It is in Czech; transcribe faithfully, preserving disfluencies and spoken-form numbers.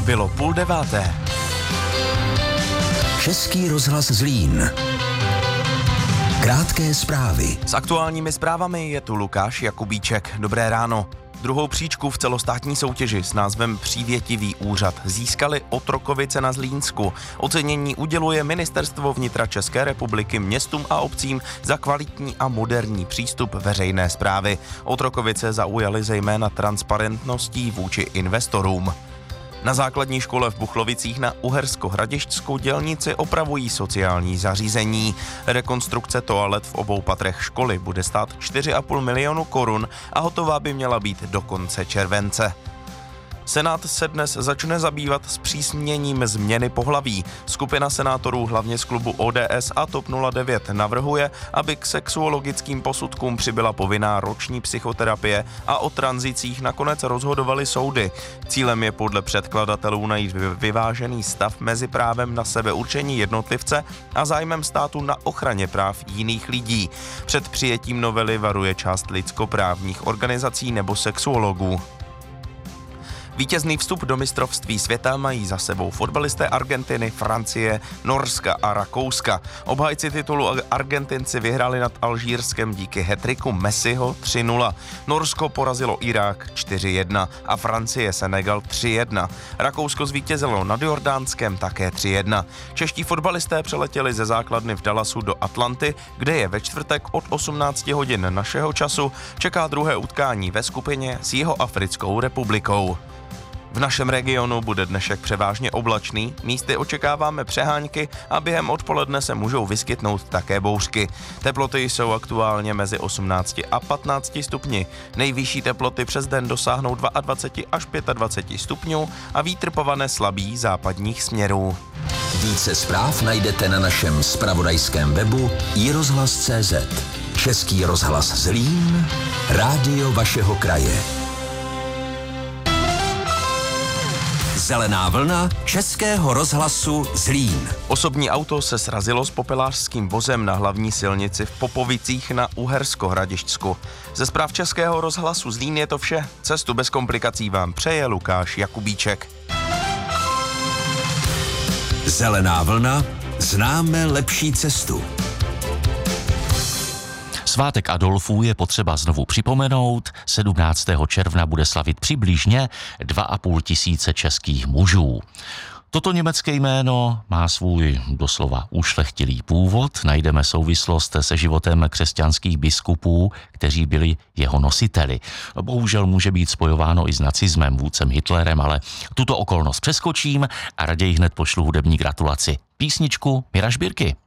Bylo půl deváté. Český rozhlas Zlín. Krátké zprávy. S aktuálními zprávami je tu Lukáš Jakubíček. Dobré ráno. Druhou příčku v celostátní soutěži s názvem Přívětivý úřad získali Otrokovice na Zlínsku. Ocenění uděluje Ministerstvo vnitra České republiky městům a obcím za kvalitní a moderní přístup veřejné správy. Otrokovice zaujaly zejména transparentností vůči investorům. Na základní škole v Buchlovicích na Uhersko-Hradišťskou dělnici opravují sociální zařízení. Rekonstrukce toalet v obou patrech školy bude stát čtyři a půl milionu korun a hotová by měla být do konce července. Senát se dnes začne zabývat zpřísněním změny pohlaví. Skupina senátorů hlavně z klubu O D S a TOP nula devět navrhuje, aby k sexuologickým posudkům přibyla povinná roční psychoterapie a o tranzicích nakonec rozhodovaly soudy. Cílem je podle předkladatelů najít vyvážený stav mezi právem na sebeurčení jednotlivce a zájmem státu na ochraně práv jiných lidí. Před přijetím novely varuje část lidskoprávních organizací nebo sexuologů. Vítězný vstup do mistrovství světa mají za sebou fotbalisté Argentiny, Francie, Norska a Rakouska. Obhájci titulu Argentinci vyhráli nad Alžírskem díky hat-tricku Messiho tři nula. Norsko porazilo Irák čtyři jedna a Francie Senegal tři jedna. Rakousko zvítězilo nad Jordánskem také tři jedna. Čeští fotbalisté přeletěli ze základny v Dallasu do Atlanty, kde je ve čtvrtek od osmnáct hodin našeho času čeká druhé utkání ve skupině s Jihoafrickou republikou. V našem regionu bude dnešek převážně oblačný, místy očekáváme přehánky a během odpoledne se můžou vyskytnout také bouřky. Teploty jsou aktuálně mezi osmnácti a patnácti stupni. Nejvyšší teploty přes den dosáhnou dvacet dva až dvacet pět stupňů a vítr povane slabý západních směrů. Více zpráv najdete na našem zpravodajském webu i rozhlas tečka cé zet. Český rozhlas Zlín, rádio vašeho kraje. Zelená vlna Českého rozhlasu Zlín. Osobní auto se srazilo s popelářským vozem na hlavní silnici v Popovicích na Uhersko-Hradišťsku. Ze zpráv Českého rozhlasu Zlín je to vše. Cestu bez komplikací vám přeje Lukáš Jakubíček. Zelená vlna, známe lepší cestu. Svátek Adolfů je potřeba znovu připomenout. sedmnáctého června bude slavit přibližně dva a půl tisíce českých mužů. Toto německé jméno má svůj doslova ušlechtilý původ. Najdeme souvislost se životem křesťanských biskupů, kteří byli jeho nositeli. Bohužel může být spojováno i s nacismem, vůdcem Hitlerem, ale tuto okolnost přeskočím a raději hned pošlu hudební gratulaci. Písničku Mira Žbírky.